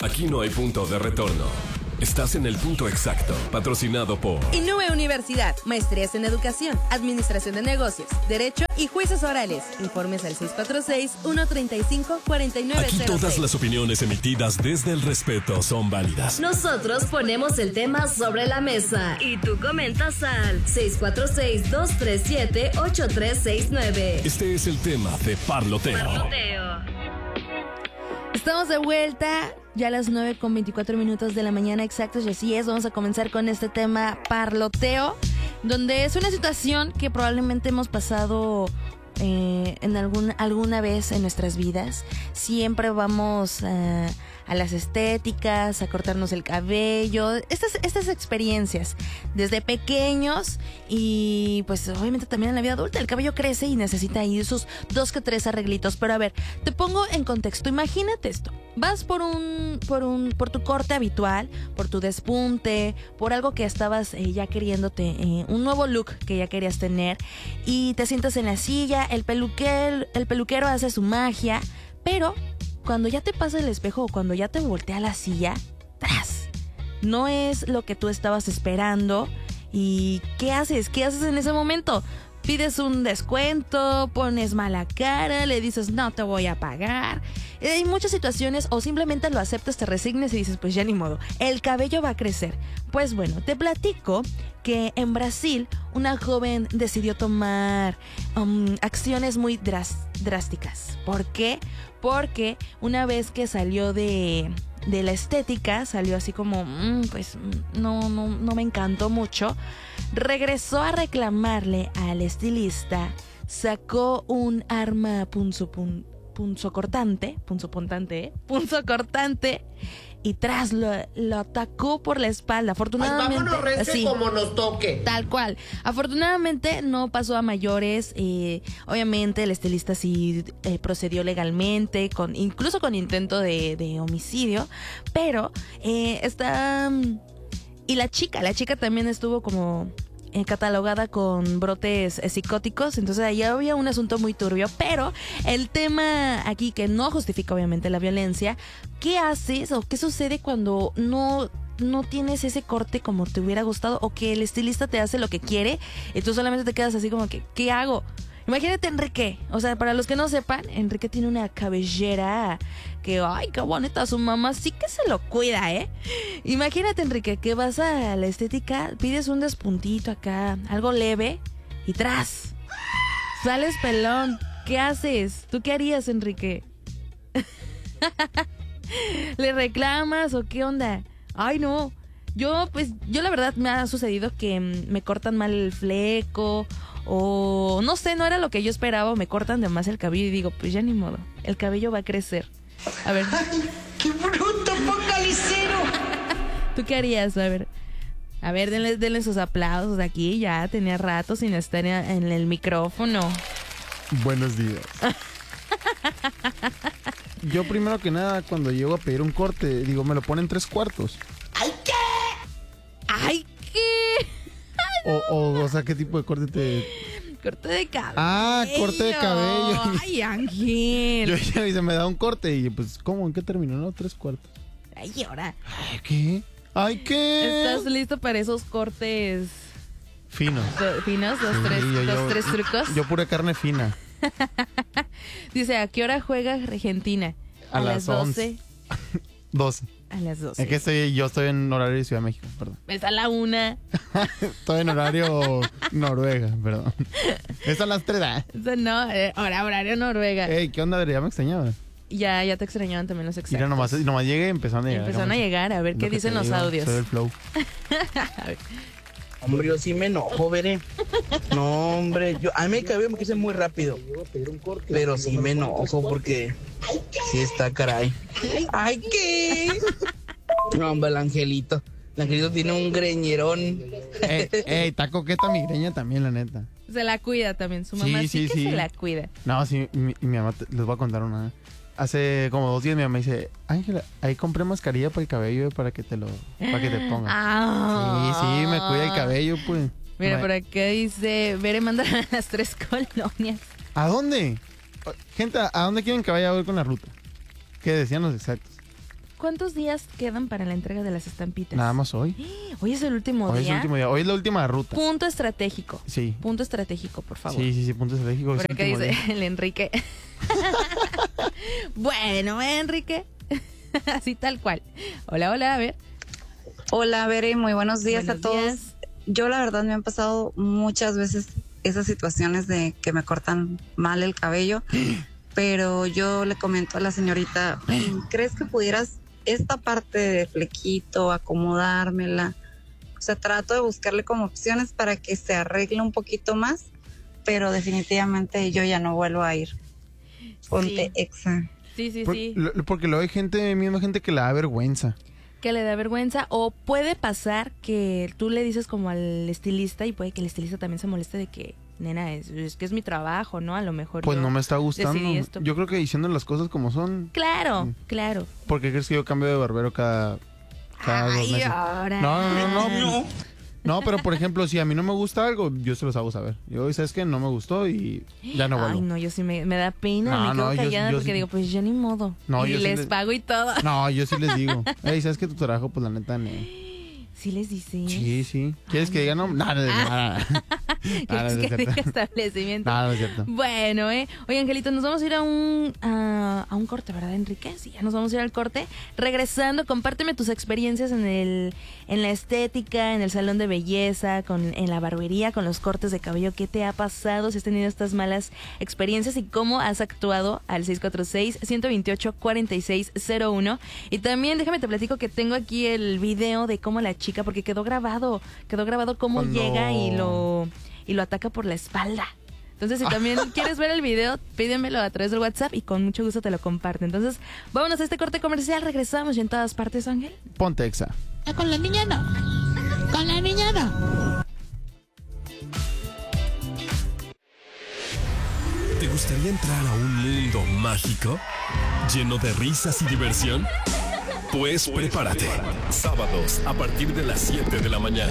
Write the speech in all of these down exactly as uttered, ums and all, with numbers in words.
Aquí no hay punto de retorno. Estás en el punto exacto, patrocinado por Inúe Universidad, maestrías en educación, administración de negocios, derecho y juicios orales. Informes al seis cuatro seis, uno tres cinco, cuatro nueve cero seis. Aquí todas las opiniones emitidas desde el respeto son válidas. Nosotros ponemos el tema sobre la mesa y tú comentas al seis cuatro seis, dos tres siete, ocho tres seis nueve. Este es el tema de Parloteo. Parloteo. Estamos de vuelta, ya a las nueve con veinticuatro minutos de la mañana exactos, y así es, vamos a comenzar con este tema parloteo, donde es una situación que probablemente hemos pasado eh, en algún, alguna vez en nuestras vidas. Siempre vamos uh, a las estéticas, a cortarnos el cabello, estas, estas experiencias desde pequeños y pues obviamente también en la vida adulta. El cabello crece y necesita ir sus dos que tres arreglitos. Pero a ver, te pongo en contexto. Imagínate esto. Vas por un, por un, por tu corte habitual, por tu despunte, por algo que estabas eh, ya queriéndote, eh, un nuevo look que ya querías tener, y te sientas en la silla, el peluquero, el peluquero hace su magia, pero cuando ya te pasa el espejo o cuando ya te voltea la silla, ¡tras! No es lo que tú estabas esperando. ¿Y qué haces? ¿Qué haces en ese momento? Pides un descuento, pones mala cara, le dices no te voy a pagar. Hay muchas situaciones, o simplemente lo aceptas, te resignes y dices pues ya ni modo, el cabello va a crecer. Pues bueno, te platico que en Brasil una joven decidió tomar um, acciones muy dras- drásticas. ¿Por qué? Porque una vez que salió de... de la estética, salió así como, mmm, pues no, no, no me encantó mucho. Regresó a reclamarle al estilista, sacó un arma punzo, pun, punzo cortante, punzo puntante, ¿eh? punzo cortante, y tras lo, lo atacó por la espalda. Afortunadamente, ay, vámonos, rece así, como nos toque. Tal cual. Afortunadamente no pasó a mayores. Eh, obviamente el estilista sí eh, procedió legalmente, con incluso con intento de, de homicidio. Pero eh, está... Y la chica, la chica también estuvo como eh, catalogada con brotes eh, psicóticos. Entonces ahí había un asunto muy turbio. Pero el tema aquí, que no justifica obviamente la violencia, ¿qué haces o qué sucede cuando no... no tienes ese corte como te hubiera gustado, o que el estilista te hace lo que quiere y tú solamente te quedas así como que, ¿qué hago? Imagínate Enrique, o sea, para los que no sepan, Enrique tiene una cabellera que, ay, qué bonita, su mamá sí que se lo cuida, ¿eh? Imagínate Enrique, que vas a la estética, pides un despuntito acá, algo leve, y tras, sales pelón. ¿Qué haces? ¿Tú qué harías, Enrique? ¿Le reclamas o qué onda? Ay, no. Yo, pues, yo la verdad me ha sucedido que me cortan mal el fleco, o no sé, no era lo que yo esperaba, o me cortan de más el cabello y digo, pues ya ni modo, el cabello va a crecer. A ver. ¡Ay, qué bruto, focalicero! ¿Tú qué harías? A ver. A ver, denle, denle sus aplausos aquí, ya tenía rato sin estar en el micrófono. Buenos días. Yo primero que nada, cuando llego a pedir un corte, digo, me lo ponen tres cuartos. ¡Ay, qué! ¡Ay, qué! Ay, no. o, o, o sea, ¿qué tipo de corte te...? Corte de cabello. Ah, corte de cabello. Ay, Ángel. Yo ya se me da un corte y pues, ¿cómo? ¿En qué terminó? No, tres cuartos. Ay, ahora. Ay, ¿qué? Ay, ¿qué? ¿Estás listo para esos cortes finos? Do, finos, dos, sí, tres, yo, dos yo, tres trucos. Yo pura carne fina. Dice, ¿a qué hora juega Argentina? A, a las doce. doce. A las doce. Es que estoy, yo estoy en horario de Ciudad de México, perdón. Es a la una. Estoy en horario Noruega, perdón. Es a las tres. ¿eh? No, eh, hora, horario Noruega. Ey, ¿qué onda? Ya me extrañaba. Ya, ya te extrañaban también los exactos. Mira, nomás, nomás llegué y empezaron a llegar. Empezaron a llegar, a ver qué dicen los digo, audios. Soy el flow. A ver. Hombre, yo sí me enojo, veré. No, hombre, yo, a mí me cabello me quise muy rápido. Pero sí me enojo porque sí está caray. ¡Ay, qué! No, hombre, el angelito. El angelito tiene un greñerón. Ey, ey, está coqueta mi greña también, la neta. Se la cuida también, su mamá sí, sí, sí que sí. se la cuida. No, sí, mi, mi mamá, te, les voy a contar una. Hace como dos días mi mamá dice, Ángela, ahí compré mascarilla para el cabello para que te lo, para que te pongas. Ah. Sí, sí, me cuida el cabello, pues. Mira, me... por acá dice, Veré, manda a las tres colonias. ¿A dónde? Gente, ¿a dónde quieren que vaya a ver con la ruta? ¿Qué decían los exactos? ¿cuántos días quedan para la entrega de las estampitas? Nada más hoy. Hoy es el último Hoy día. es el último día. Hoy es la última ruta. Punto estratégico. Sí. Punto estratégico, por favor. Sí, sí, sí, punto estratégico. Por acá dice día. El Enrique. Bueno, Enrique. Así tal cual. Hola, hola, a ver. Hola, Bere, muy buenos días buenos a todos. Días. Yo la verdad me han pasado muchas veces esas situaciones de que me cortan mal el cabello, pero yo le comento a la señorita, ¿crees que pudieras esta parte de flequito acomodármela? O sea, trato de buscarle como opciones para que se arregle un poquito más, pero definitivamente yo ya no vuelvo a ir. Ponte Sí. Exa. Sí, sí, Por- sí. lo- porque luego hay gente, misma gente que le da vergüenza. Que le da vergüenza, o puede pasar que tú le dices como al estilista y puede que el estilista también se moleste de que, nena, es, es que es mi trabajo, ¿no? A lo mejor Pues yo no me está gustando. decidí esto. Yo creo que diciendo las cosas como son. Claro, Mm. claro. ¿Por qué crees que yo cambio de barbero cada, cada dos Ay, meses? ahora. No, no, no, no. No, pero por ejemplo, si a mí no me gusta algo, yo se los hago saber. Yo, ¿sabes qué? No me gustó y ya no vuelvo. Ay, no, yo sí me, me da pena, No, me quedo no, yo- callada yo porque sí- digo, pues ya ni modo. No, y yo sí les le- pago y todo. No, yo sí les digo. Ey, ¿sabes qué? Tu trabajo, pues la neta, no. Sí les dices. Sí, sí. ¿Quieres que diga no? Nada, nada. ¿Quieres Nada, no es que cierto. diga establecimiento? Nada, no es cierto. Bueno, eh. Oye, Angelito, nos vamos a ir a un a, a un corte, ¿verdad, Enrique? Sí, ya nos vamos a ir al corte. Regresando, compárteme tus experiencias en el en la estética, en el salón de belleza, con en la barbería, con los cortes de cabello. ¿Qué te ha pasado? Si has tenido estas malas experiencias y cómo has actuado al seis cuatro seis, uno dos ocho, cuatro seis cero uno. Y también déjame te platico que tengo aquí el video de cómo la chica, porque quedó grabado, quedó grabado cómo Cuando- llega y lo y lo ataca por la espalda. Entonces, si también quieres ver el video, pídemelo a través del WhatsApp y con mucho gusto te lo comparto. Entonces, vámonos a este corte comercial. Regresamos y en todas partes, Ángel. Ponte Exa. Ah, con la niña no. Con la niña no. ¿Te gustaría entrar a un mundo mágico? ¿Lleno de risas y diversión? Pues prepárate. Sábados a partir de las siete de la mañana.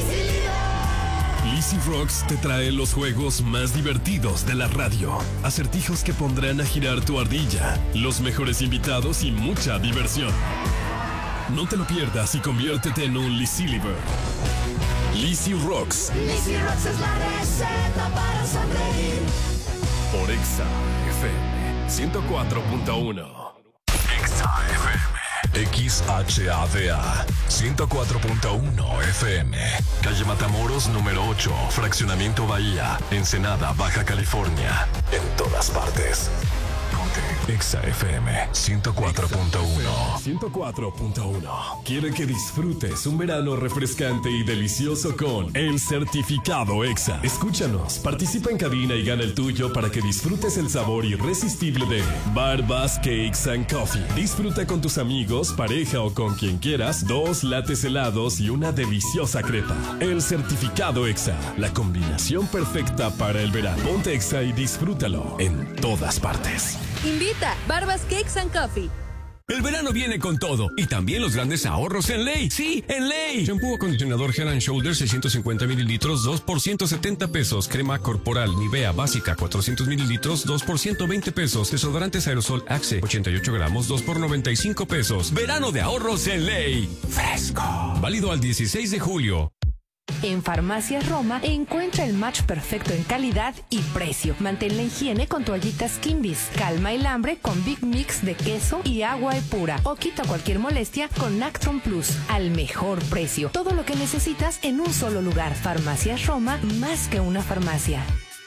Lizzy Rocks te trae los juegos más divertidos de la radio. Acertijos que pondrán a girar tu ardilla. Los mejores invitados y mucha diversión. No te lo pierdas y conviértete en un Lizzy Liver. Lizzy Rocks. Lizzy Rocks es la receta para sonreír. Por Exa F M ciento cuatro punto uno. Exa F M. X H A D A ciento cuatro punto uno F M. Calle Matamoros número ocho, Fraccionamiento Bahía, Ensenada, Baja California. En todas partes. Ponte Exa F M ciento cuatro punto uno. ciento cuatro punto uno. Quiere que disfrutes un verano refrescante y delicioso con el certificado Exa. Escúchanos, participa en cabina y gana el tuyo para que disfrutes el sabor irresistible de Barbas Cakes and Coffee. Disfruta con tus amigos, pareja o con quien quieras dos lates helados y una deliciosa crepa. El certificado Exa, la combinación perfecta para el verano. Ponte Exa y disfrútalo en todas partes. Invita Barbas Cakes and Coffee. El verano viene con todo y también los grandes ahorros en Ley. Sí, en Ley. Shampoo acondicionador Head and Shoulders seiscientos cincuenta mililitros, dos por ciento setenta pesos. Crema corporal Nivea básica cuatrocientos mililitros, dos por ciento veinte pesos. Desodorantes aerosol Axe ochenta y ocho gramos, dos por noventa y cinco pesos. Verano de ahorros en Ley. Fresco. Válido al dieciséis de julio. En Farmacias Roma encuentra el match perfecto en calidad y precio. Mantén la higiene con toallitas Kimbis. Calma el hambre con Big Mix de queso y agua pura. O quita cualquier molestia con Nactron Plus. Al mejor precio. Todo lo que necesitas en un solo lugar. Farmacias Roma, más que una farmacia.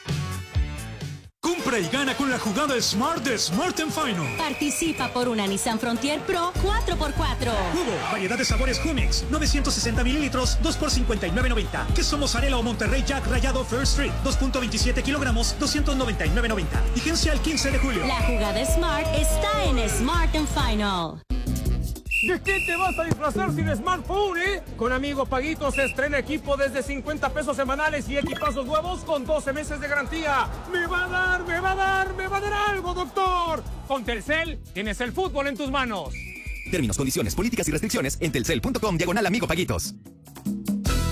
Compra y gana con la jugada Smart de Smart and Final. Participa por una Nissan Frontier Pro cuatro por cuatro. Jugo, variedad de sabores Jumex, novecientos sesenta mililitros, dos por cincuenta y nueve noventa. Queso mozzarella o Monterrey Jack rallado First Street, dos punto veintisiete kilogramos, doscientos noventa y nueve noventa. Vigencia el quince de julio. La jugada Smart está en Smart and Final. ¿De qué te vas a disfrazar sin smartphone, eh? Con Amigos Paguitos se estrena equipo desde cincuenta pesos semanales y equipazos nuevos con doce meses de garantía. ¡Me va a dar, me va a dar, me va a dar algo, doctor! Con Telcel tienes el fútbol en tus manos. Términos, condiciones, políticas y restricciones en telcel punto com diagonal Amigo Paguitos.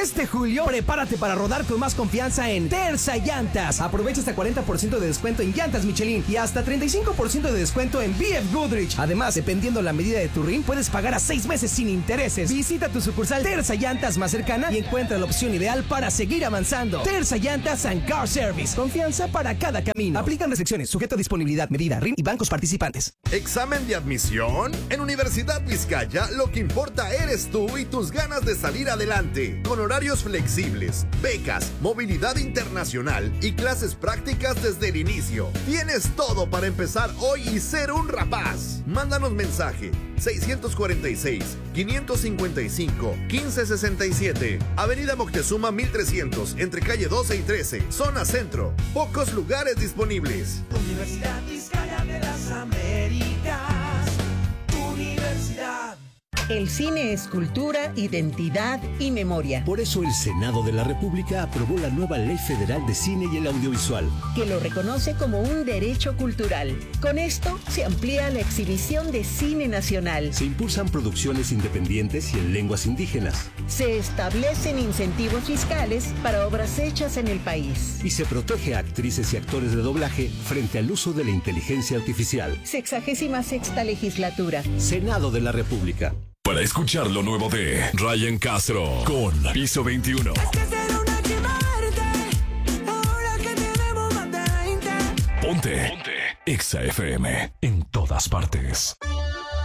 Este julio, prepárate para rodar con más confianza en Terza Llantas. Aprovecha hasta cuarenta por ciento de descuento en llantas Michelin y hasta treinta y cinco por ciento de descuento en B F Goodrich. Además, dependiendo la medida de tu rin, puedes pagar a seis meses sin intereses. Visita tu sucursal Terza Llantas más cercana y encuentra la opción ideal para seguir avanzando. Terza Llantas and Car Service. Confianza para cada camino. Aplican restricciones, sujeto a disponibilidad, medida, rin y bancos participantes. ¿Examen de admisión? En Universidad Vizcaya, lo que importa eres tú y tus ganas de salir adelante. Con horarios flexibles, becas, movilidad internacional y clases prácticas desde el inicio. Tienes todo para empezar hoy y ser un rapaz. Mándanos mensaje seis cuatro seis, cinco cinco cinco, uno cinco seis siete, Avenida Moctezuma mil trescientos, entre calle doce y trece, zona centro. Pocos lugares disponibles. Universidad Vizcaya de las Américas. Universidad. El cine es cultura, identidad y memoria. Por eso el Senado de la República aprobó la nueva Ley Federal de Cine y el Audiovisual, que lo reconoce como un derecho cultural. Con esto se amplía la exhibición de cine nacional. Se impulsan producciones independientes y en lenguas indígenas. Se establecen incentivos fiscales para obras hechas en el país. Y se protege a actrices y actores de doblaje frente al uso de la inteligencia artificial. Sexagésima sexta legislatura. Senado de la República. Para escuchar lo nuevo de Ryan Castro con Piso veintiuno. Ponte, Ponte. Exa F M en todas partes.